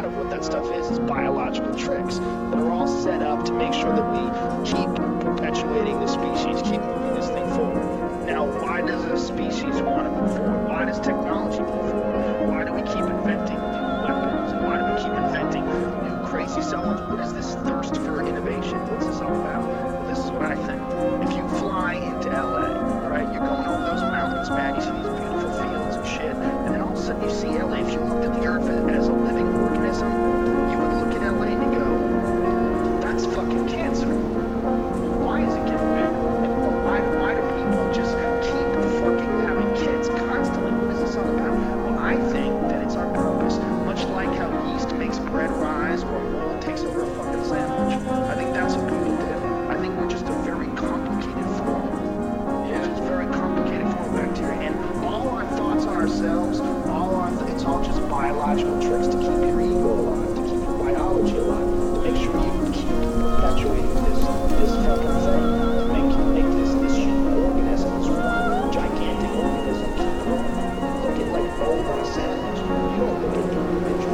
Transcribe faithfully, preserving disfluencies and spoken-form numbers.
of what that stuff is is biological tricks that are all set up to make sure that we keep perpetuating the species, keep moving this thing forward. Now, why does a species want to move forward? Why does technology move forward? Why do we keep inventing new weapons? And why do we keep inventing new crazy cell phones? What is this thirst for innovation? What's this all about? Well, this is what I think. If you fly into L A, right, you're going over those mountains, man, you see these beautiful fields and shit, and then all of a sudden you see L A. If you looked at the Earth as a living organism, you would look at L A and you go, that's fucking cancer. Why is it getting bigger? Why, why do people just keep fucking having kids constantly? What is this all about? Well, I think that it's our purpose, much like how yeast makes bread rise or mold takes over a fucking sandwich. I think that's what people do. I think we're just a very complicated form. Yeah. It's a very complicated form of bacteria. And all our thoughts on ourselves, all our th- it's all just biological tricks to keep